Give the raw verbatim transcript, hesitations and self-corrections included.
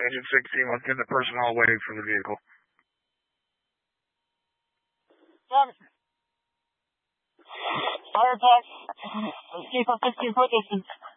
Agent sixteen, let's get the personnel waiting for the vehicle. Robinson. Fire attack. Escape on fifteen foot distance.